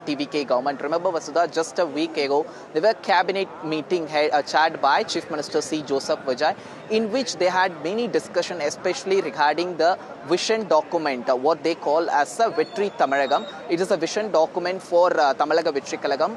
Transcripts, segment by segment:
TVK government. Remember, Vasudha, just a week ago, there were cabinet meeting chaired by Chief Minister C. Joseph Vijay, in which they had many discussion, especially regarding the vision document, what they call as a Vetri Tamaragam. It is a vision document for Tamalaga Vetri Kalagam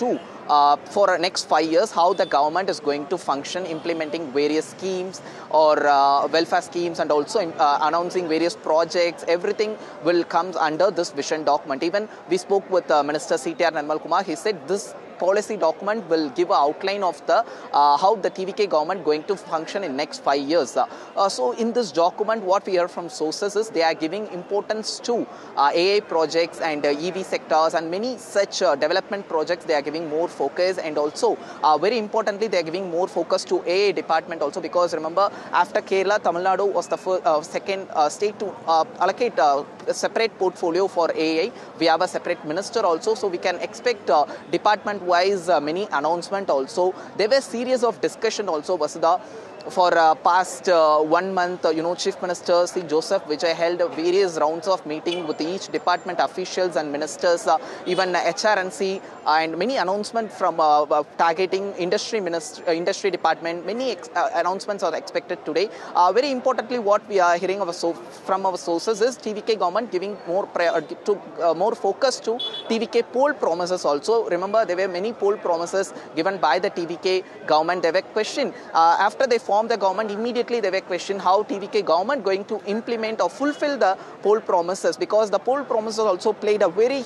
for next 5 years, how the government is going to function, implementing various schemes or welfare schemes, and also announcing various projects. Everything will come under this vision document. Even we spoke with Minister C.T.R. Nirmal Kumar. He said this policy document will give an outline of the how the TVK government going to function in next 5 years. So in this document, what we hear from sources is they are giving importance to AI projects and EV sectors and many such development projects. They are giving more focus, and also very importantly, they are giving more focus to AI department also, because remember, after Kerala, Tamil Nadu was the second state to allocate a separate portfolio for AI. We have a separate minister also, so we can expect department-wise many announcement also. There were series of discussion also, Vasudha. For past 1 month, Chief Minister C. Joseph Vijay held various rounds of meeting with each department officials and ministers, even HRNC, and many announcements from targeting industry department. Many announcements are expected today. Very importantly, what we are hearing from our sources is TVK government giving more focus to TVK poll promises also. Remember, there were many poll promises given by the TVK government. They were questioned after they formed the government. Immediately they were questioned how TVK government going to implement or fulfill the poll promises, because the poll promises also played a very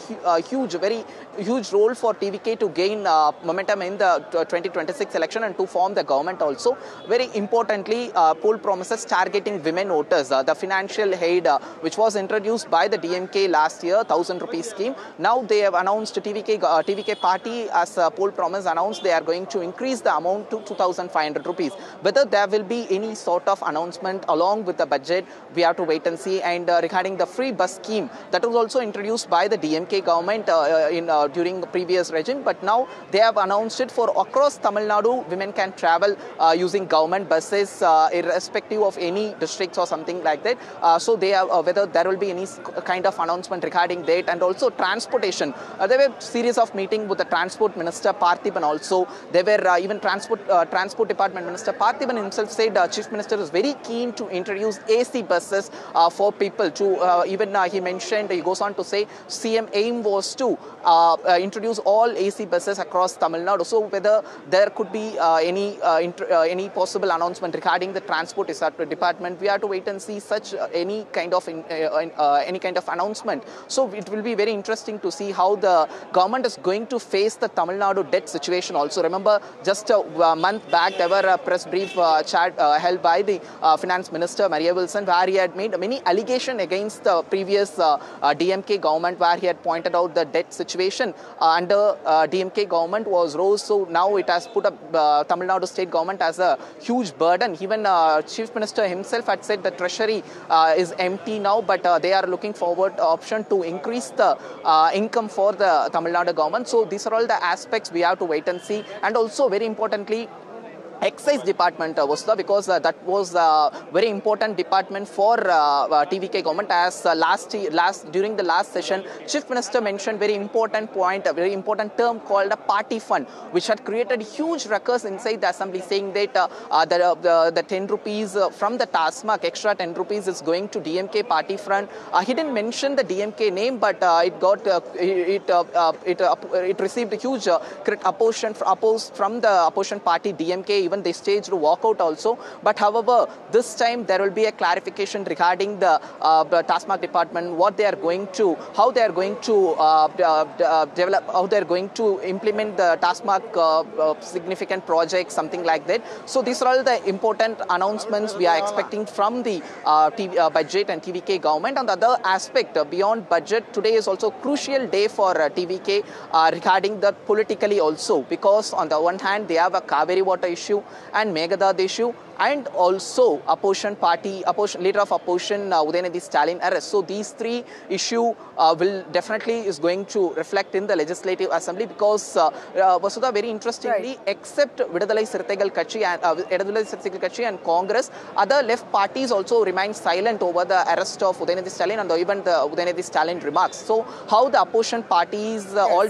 huge role for TVK to gain momentum in the 2026 election and to form the government also. Very importantly, poll promises targeting women voters. The financial aid which was introduced by the DMK last year, 1,000 rupees scheme. Now they have announced TVK party as a poll promise announced they are going to increase the amount to 2,500 rupees. Whether there will be any sort of announcement along with the budget, we have to wait and see. And regarding the free bus scheme, that was also introduced by the DMK government during the previous regime, but now they have announced it for across Tamil Nadu. Women can travel using government buses irrespective of any districts or something like that. So they have whether there will be any kind of announcement regarding that. And also transportation. There were series of meetings with the Transport Minister Parthiban also. There were even Transport Department Minister Parthiban himself said Chief Minister is very keen to introduce AC buses for people to he mentioned, he goes on to say CM aim was to introduce all AC buses across Tamil Nadu. So whether there could be any possible announcement regarding the Transport Department, we have to wait and see such any kind of announcement. So it will be very interesting to see how the government is going to face the Tamil Nadu debt situation also. Remember, just a month back there were a press brief held by the Finance Minister Maria Wilson, where he had made many allegations against the previous DMK government, where he had pointed out the debt situation under DMK government was rose. So now it has put up Tamil Nadu state government as a huge burden. Even Chief Minister himself had said the treasury is empty now, but they are looking forward option to increase the income for the Tamil Nadu government. So these are all the aspects we have to wait and see. And also very importantly, Excise Department, Vasudha, because that was a very important department for TVK government. As during the last session, Chief Minister mentioned very important point, a very important term called a party fund, which had created huge ruckus inside the assembly, saying that the 10 rupees from the TASMAC, extra 10 rupees is going to DMK party fund. He didn't mention the DMK name, but it received a huge opposition from the opposition party DMK. Even they staged a walkout also. But however, this time there will be a clarification regarding the TASMAC department, what they are going to, how they are going to develop, how they are going to implement the TASMAC significant projects, something like that. So these are all the important announcements we are expecting from the budget and TVK government. On the other aspect, beyond budget, today is also a crucial day for TVK regarding the politically also, because on the one hand they have a Kaveri water issue, issue and Meghada issue, and also leader of opposition Udayanidhi Stalin arrest. So these three issue will definitely is going to reflect in the Legislative Assembly, because Vasudha, very interestingly, except Vidadalai Sirthigal Katchi and Congress, other left parties also remain silent over the arrest of Udayanidhi Stalin and even the Udayanidhi Stalin remarks. So how the opposition parties all